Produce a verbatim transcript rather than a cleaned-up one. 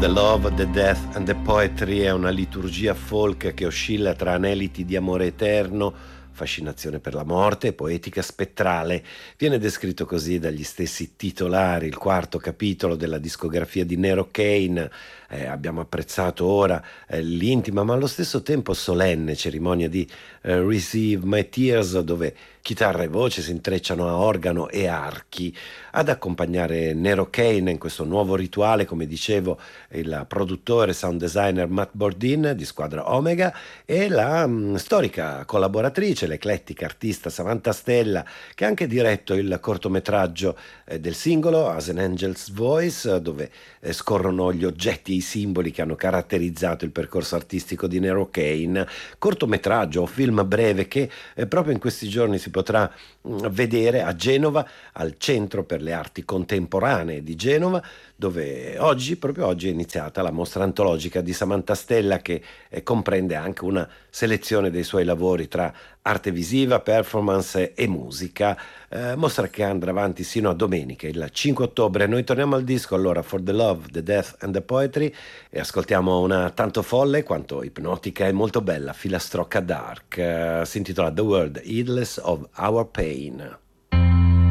the Love, the Death and the Poetry è una liturgia folk che oscilla tra aneliti di amore eterno, fascinazione per la morte e poetica spettrale. Viene descritto così dagli stessi titolari, il quarto capitolo della discografia di Nero Kane. Eh, abbiamo apprezzato ora eh, l'intima ma allo stesso tempo solenne cerimonia di eh, Receive My Tears, dove chitarra e voce si intrecciano a organo e archi. Ad accompagnare Nero Kane in questo nuovo rituale, come dicevo, il produttore sound designer Matt Bordin di Squadra Omega e la mh, storica collaboratrice, l'eclettica artista Samantha Stella, che ha anche diretto il cortometraggio eh, del singolo As an Angel's Voice, dove eh, scorrono gli oggetti, i simboli che hanno caratterizzato il percorso artistico di Nero Kane. Cortometraggio o film breve che eh, proprio in questi giorni si potrà mh, vedere a Genova, al Centro per le Arti Contemporanee di Genova, dove oggi, proprio oggi, è iniziata la mostra antologica di Samantha Stella, che eh, comprende anche una selezione dei suoi lavori tra arte visiva, performance e musica, eh, mostra che andrà avanti sino a domenica, il cinque ottobre. Noi torniamo al disco allora, For the Love, the Death and the Poetry, e ascoltiamo una tanto folle quanto ipnotica e molto bella filastrocca dark, eh, si intitola The World Heedless of Our Pain.